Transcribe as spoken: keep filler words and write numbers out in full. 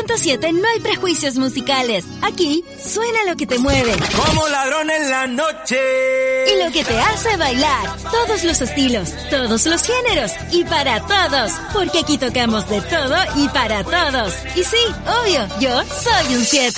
punto siete no hay prejuicios musicales. Aquí suena lo que te mueve. Como ladrón en la noche. Y lo que te hace bailar. Todos los estilos, todos los géneros y para todos. Porque aquí tocamos de todo y para todos. Y sí, obvio, yo soy un siete.